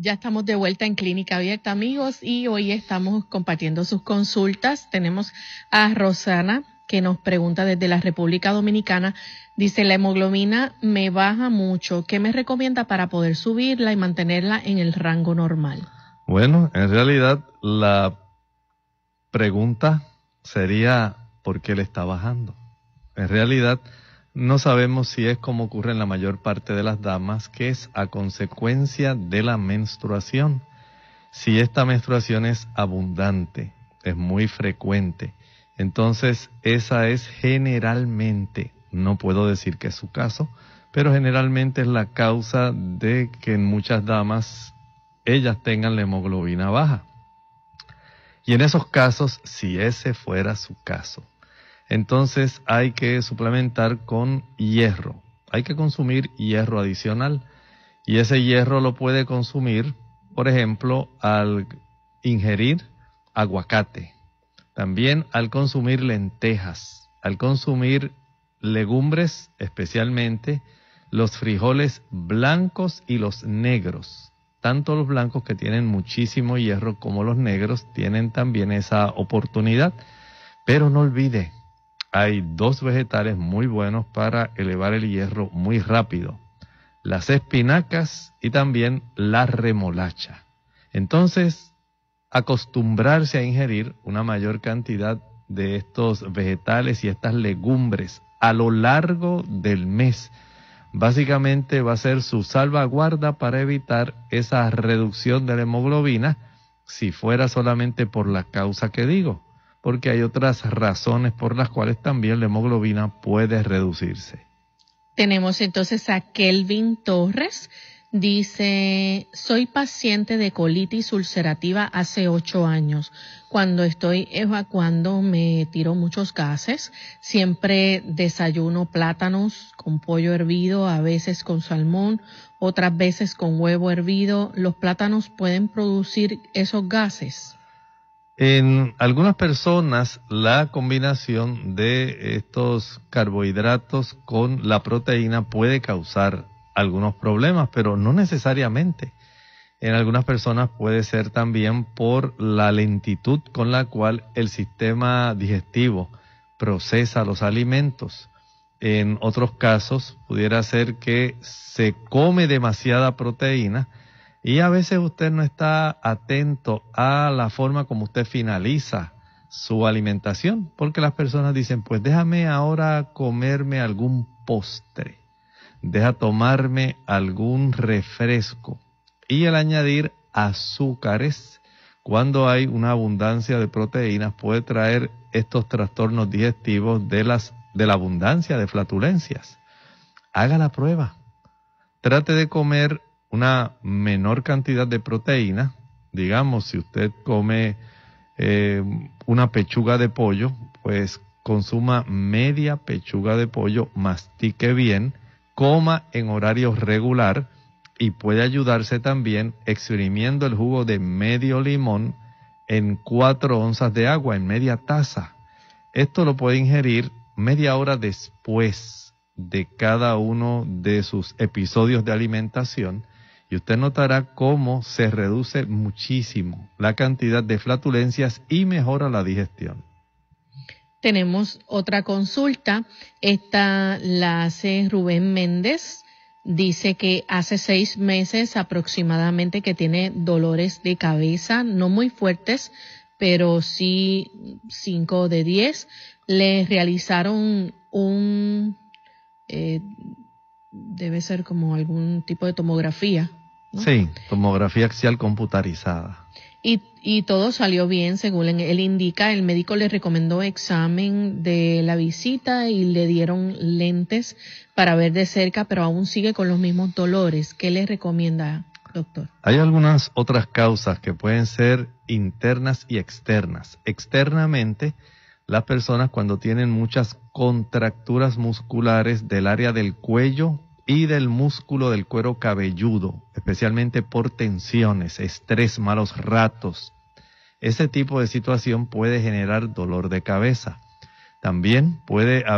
Ya estamos de vuelta en Clínica Abierta, amigos, y hoy estamos compartiendo sus consultas. Tenemos a Rosana, que nos pregunta desde la República Dominicana. Dice, la hemoglobina me baja mucho. ¿Qué me recomienda para poder subirla y mantenerla en el rango normal? Bueno, en realidad la pregunta sería, ¿por qué le está bajando? En realidad no sabemos si es como ocurre en la mayor parte de las damas, que es a consecuencia de la menstruación. Si esta menstruación es abundante, es muy frecuente, entonces esa es generalmente, no puedo decir que es su caso, pero generalmente es la causa de que en muchas damas ellas tengan la hemoglobina baja. Y en esos casos, si ese fuera su caso, entonces hay que suplementar con hierro. Hay que consumir hierro adicional. Y ese hierro lo puede consumir, por ejemplo, al ingerir aguacate. También al consumir lentejas, al consumir legumbres, especialmente los frijoles blancos y los negros. Tanto los blancos, que tienen muchísimo hierro, como los negros tienen también esa oportunidad. Pero no olvide, hay dos vegetales muy buenos para elevar el hierro muy rápido: las espinacas y también la remolacha. Entonces, acostumbrarse a ingerir una mayor cantidad de estos vegetales y estas legumbres a lo largo del mes, básicamente va a ser su salvaguarda para evitar esa reducción de la hemoglobina, si fuera solamente por la causa que digo, porque hay otras razones por las cuales también la hemoglobina puede reducirse. Tenemos entonces a Kelvin Torres. Dice, soy paciente de colitis ulcerativa hace 8 años. Cuando estoy evacuando me tiro muchos gases. Siempre desayuno plátanos con pollo hervido, a veces con salmón, otras veces con huevo hervido. ¿Los plátanos pueden producir esos gases? En algunas personas la combinación de estos carbohidratos con la proteína puede causar algunos problemas, pero no necesariamente. En algunas personas puede ser también por la lentitud con la cual el sistema digestivo procesa los alimentos. En otros casos pudiera ser que se come demasiada proteína y a veces usted no está atento a la forma como usted finaliza su alimentación, porque las personas dicen, pues déjame ahora comerme algún postre, deja tomarme algún refresco. Y el añadir azúcares, cuando hay una abundancia de proteínas, puede traer estos trastornos digestivos de la abundancia de flatulencias. Haga la prueba. Trate de comer una menor cantidad de proteína. Digamos, si usted come una pechuga de pollo, pues consuma media pechuga de pollo, mastique bien, coma en horario regular y puede ayudarse también exprimiendo el jugo de medio limón en 4 onzas de agua, en media taza. Esto lo puede ingerir media hora después de cada uno de sus episodios de alimentación y usted notará cómo se reduce muchísimo la cantidad de flatulencias y mejora la digestión. Tenemos otra consulta. Esta la hace Rubén Méndez. Dice que hace 6 meses aproximadamente que tiene dolores de cabeza, no muy fuertes, pero sí 5 de 10. Le realizaron debe ser como algún tipo de tomografía, ¿no? Sí, tomografía axial computarizada. Y todo salió bien, según él indica. El médico le recomendó examen de la visita y le dieron lentes para ver de cerca, pero aún sigue con los mismos dolores. ¿Qué le recomienda, doctor? Hay algunas otras causas que pueden ser internas y externas. Externamente, las personas cuando tienen muchas contracturas musculares del área del cuello y del músculo del cuero cabelludo, especialmente por tensiones, estrés, malos ratos. Ese tipo de situación puede generar dolor de cabeza. También puede haber